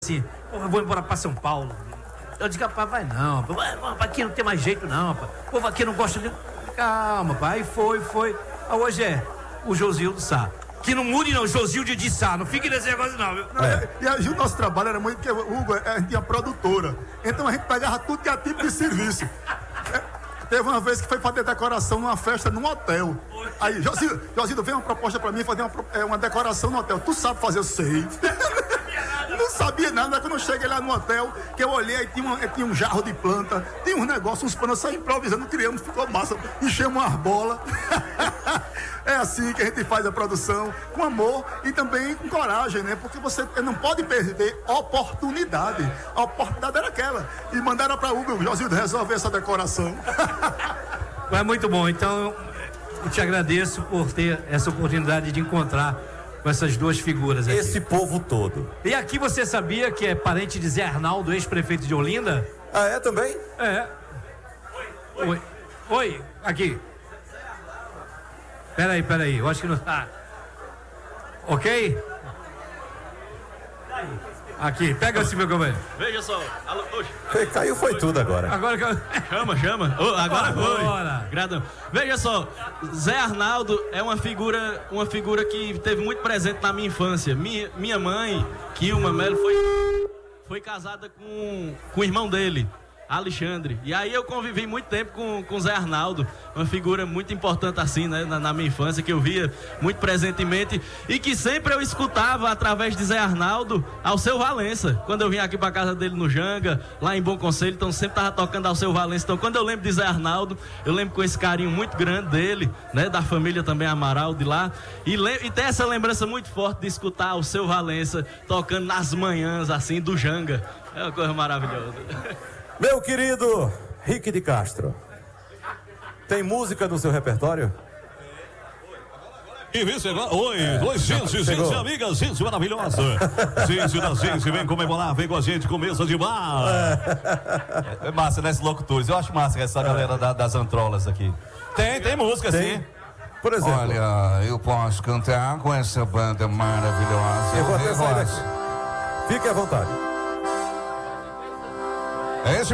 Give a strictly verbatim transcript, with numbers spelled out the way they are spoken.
assim, eu vou embora pra São Paulo. Eu digo, rapaz, vai não, rapaz, aqui não tem mais jeito não, rapaz. O povo aqui não gosta de... Calma, pai, aí foi, foi. Ah, hoje é o Josildo Sá. Que não mude não, Josildo de Sá, não fique nesse negócio não, viu? Não, é. E aí o nosso trabalho era muito, porque o Hugo, a gente tinha produtora, então a gente pegava tudo que é tipo de serviço. É, teve uma vez que foi fazer decoração numa festa num hotel. Aí, Josildo, Josildo veio uma proposta pra mim, fazer uma, é, uma decoração no hotel. Tu sabe fazer, eu sei. Não sabia nada, quando eu cheguei lá no hotel, que eu olhei, tinha, uma, tinha um jarro de planta, tinha uns negócios, uns panos, eu saí improvisando, criamos, ficou massa, enchemos umas bolas. É assim que a gente faz a produção, com amor e também com coragem, né? Porque você não pode perder oportunidade. A oportunidade era aquela. E mandaram para Hugo, Josildo, resolver essa decoração. É muito bom, então eu te agradeço por ter essa oportunidade de encontrar com essas duas figuras aqui. Esse povo todo. E aqui você sabia que é parente de Zé Arnaldo, ex-prefeito de Olinda? Ah, é também? É. Oi, oi. Oi, aqui. Peraí, peraí, eu acho que não tá. Ok? Aqui, pega esse meu companheiro. Veja só. Alô, oxe. Caiu foi tudo agora. Agora que eu... Chama, chama. Oh, agora foi. Agora. Gradão. Veja só, Zé Arnaldo é uma figura, uma figura que teve muito presente na minha infância. Minha, minha mãe, Kilma Melo, foi, foi casada com, com o irmão dele, Alexandre. E aí eu convivi muito tempo com, com Zé Arnaldo, uma figura muito importante assim, né, na, na minha infância, que eu via muito presentemente e que sempre eu escutava através de Zé Arnaldo Alceu Valença. Quando eu vinha aqui pra casa dele no Janga, lá em Bom Conselho, então sempre tava tocando Alceu Valença. Então quando eu lembro de Zé Arnaldo, eu lembro com esse carinho muito grande dele, né, da família também Amaral de lá. E, e tem essa lembrança muito forte de escutar Alceu Valença tocando nas manhãs assim do Janga. É uma coisa maravilhosa. Meu querido Rick de Castro, tem música no seu repertório? E vice agora, oi, é, oi, gente, chegou. gente, amiga, gente maravilhosa. Gente da gente, vem comemorar, vem com a gente com mesa de bar. É, é massa, né, esses locutores? Eu acho massa essa galera da, das antrolas aqui. Tem, tem música, tem. sim. Por exemplo. Olha, eu posso cantar com essa banda maravilhosa. Eu vou até sair daqui. Fique à vontade. É esse